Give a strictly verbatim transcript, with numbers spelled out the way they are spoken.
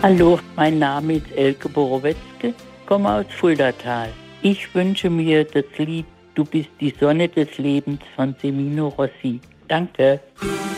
Hallo, mein Name ist Elke Borowetzke, komme aus Fuldatal. Ich wünsche mir das Lied Du bist die Sonne des Lebens von Semino Rossi. Danke.